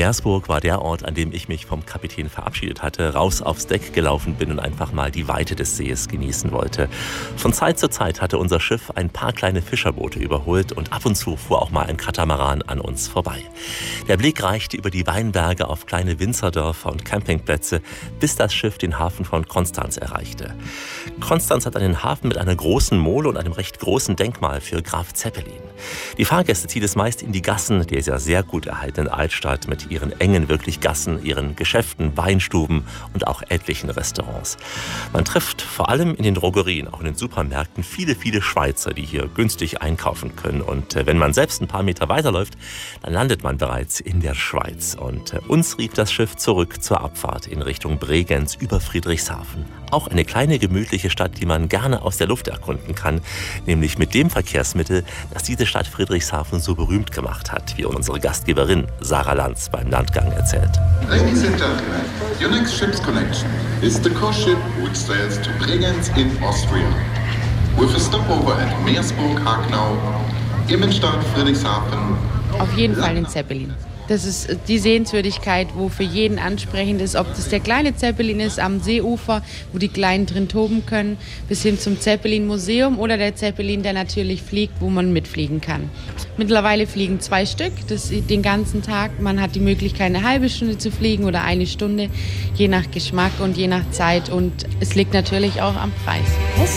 Meersburg war der Ort, an dem ich mich vom Kapitän verabschiedet hatte, raus aufs Deck gelaufen bin und einfach mal die Weite des Sees genießen wollte. Von Zeit zu Zeit hatte unser Schiff ein paar kleine Fischerboote überholt und ab und zu fuhr auch mal ein Katamaran an uns vorbei. Der Blick reichte über die Weinberge auf kleine Winzerdörfer und Campingplätze, bis das Schiff den Hafen von Konstanz erreichte. Konstanz hat einen Hafen mit einer großen Mole und einem recht großen Denkmal für Graf Zeppelin. Die Fahrgäste zieht es meist in die Gassen dieser sehr gut erhaltenen Altstadt mit ihren engen wirklich Gassen, ihren Geschäften, Weinstuben und auch etlichen Restaurants. Man trifft vor allem in den Drogerien, auch in den Supermärkten, viele Schweizer, die hier günstig einkaufen können. Und wenn man selbst ein paar Meter weiterläuft, dann landet man bereits in der Schweiz. Und uns rief das Schiff zurück zur Abfahrt in Richtung Bregenz über Friedrichshafen. Auch eine kleine gemütliche Stadt, die man gerne aus der Luft erkunden kann, nämlich mit dem Verkehrsmittel, das diese Stadt Friedrichshafen so berühmt gemacht hat, wie unsere Gastgeberin Sarah Lanz beim Landgang erzählt. Ladies and gentlemen, your next ship's connection is the cruise ship which sails to Bregenz in Austria. With a stopover at Meersburg-Hagnau, Immenstadt, Friedrichshafen. Auf jeden Fall den Zeppelin. Das ist die Sehenswürdigkeit, wo für jeden ansprechend ist, ob das der kleine Zeppelin ist am Seeufer, wo die Kleinen drin toben können, bis hin zum Zeppelin-Museum oder der Zeppelin, der natürlich fliegt, wo man mitfliegen kann. Mittlerweile fliegen 2 Stück, das den ganzen Tag. Man hat die Möglichkeit, eine halbe Stunde zu fliegen oder 1 Stunde, je nach Geschmack und je nach Zeit. Und es liegt natürlich auch am Preis.